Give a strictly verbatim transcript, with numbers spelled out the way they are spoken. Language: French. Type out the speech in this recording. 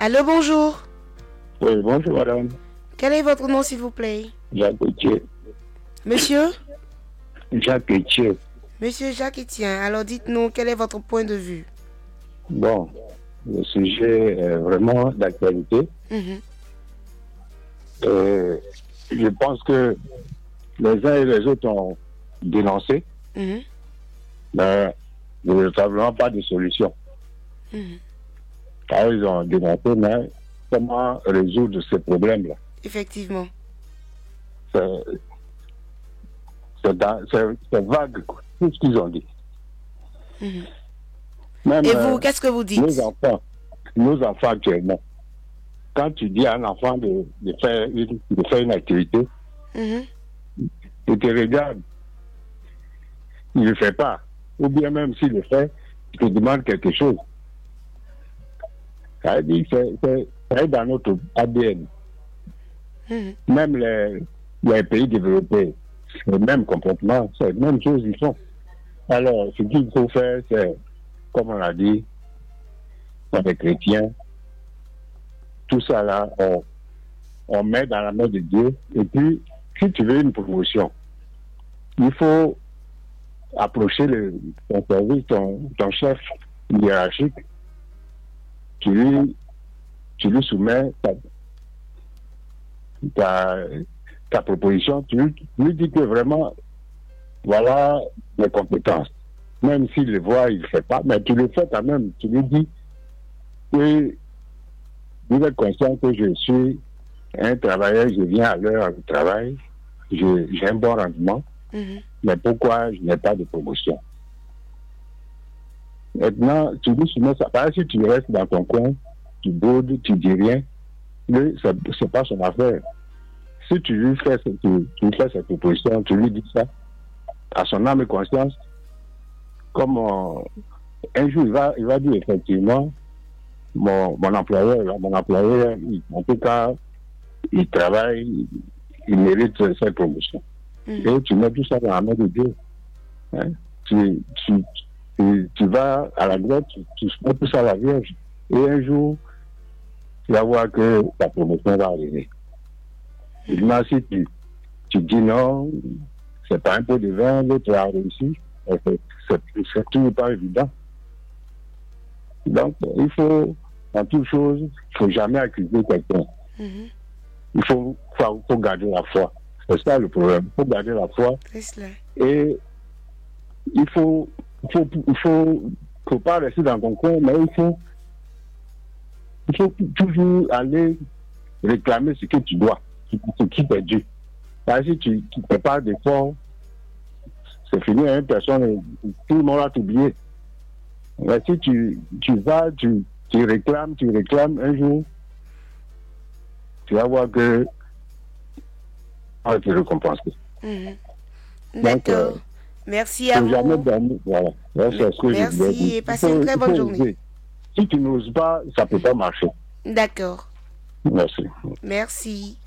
Allô, bonjour. Oui, bonjour madame. Quel est votre nom, s'il vous plaît? Jacques Etienne. Monsieur? Jacques Etienne. Monsieur Jacques Etienne, alors dites-nous, quel est votre point de vue? Bon, le sujet est vraiment d'actualité. Mhm. Euh, je pense que les uns et les autres ont dénoncé, Mhm. mais véritablement pas de solution. Mhm. Car ils ont dénoncé, mais comment résoudre ces problèmes-là? Effectivement. C'est c'est dans- c'est- c'est vague, quoi, tout ce qu'ils ont dit. Mhm. Même, Et vous, euh, qu'est-ce que vous dites? nos enfants, nos enfants actuellement, quand tu dis à un enfant de, de, faire, une, de faire une activité, Mhm. il te regarde, il ne le fait pas. Ou bien même s'il le fait, il te demande quelque chose. Ça veut dire que c'est c'est dans notre A D N. Mhm. Même les, les pays développés, c'est le même comportement, c'est la même chose qu'ils font. Alors, ce qu'il faut faire, c'est, comme on l'a dit, on est chrétiens, tout ça là, on, on met dans la main de Dieu. Et puis, si tu veux une promotion, il faut approcher le, ton service, ton, ton chef hiérarchique, tu lui, tu lui soumets ta, ta, ta proposition, tu lui, tu lui dis que vraiment, voilà mes compétences. Même s'il le voit, il ne le fait pas, mais tu le fais quand même. Tu lui dis que vous êtes conscient que je suis un travailleur, je viens à l'heure du travail, je- j'ai un bon rendement, Mhm. mais pourquoi je n'ai pas de promotion? Maintenant, tu lui soumets ça. Parce que si tu restes dans ton coin, tu boudes, tu dis rien, lui, c'est c'est pas son affaire. Si tu lui fais, ce- tu, tu lui fais cette proposition, tu lui dis ça, à son âme et conscience, comme euh, un jour il va, il va dire effectivement, mon, mon employeur, là, mon employeur, il- en tout cas, il travaille, il, il mérite cette promotion. Mhm. Et tu mets tout ça dans la main de Dieu. Hein? Tu, tu, tu, tu vas à la grotte, tu, tu mets tout ça à la Vierge. Et un jour, tu vas voir que ta promotion va arriver. Maintenant, si tu, tu dis non, c'est pas un peu de vin, l'autre a réussi, c'est c'est- c'est toujours pas évident. Donc, il faut, en toute chose, il ne faut jamais accuser quelqu'un. Mhm. Il faut, faut, faut garder la foi. C'est ça le problème. Il faut garder la foi. C'est cela. Et il faut, il faut, il faut, faut pas rester dans ton coin, mais il faut, il faut toujours aller réclamer ce que tu dois, ce qui t'est dû. Parce que si tu ne fais pas d'efforts, c'est fini, hein, personne, tout le monde va t'oublier. Mais si tu, tu vas, tu, tu réclames, tu réclames un jour, tu vas voir que on va te récompenser. Mhm. Donc, euh, D'accord. Merci il à ne faut jamais vous. dormir. Voilà. Là, c'est ce que je voulais Merci dire. et passez une très Il bonne faut journée. oser. Si tu n'oses pas, ça ne peut pas marcher. D'accord. Merci. Merci.